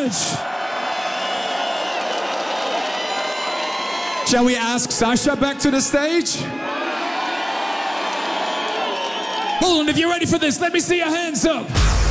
much. Shall we ask Sasha back to the stage? Hold on, if you're ready for this, let me see your hands up.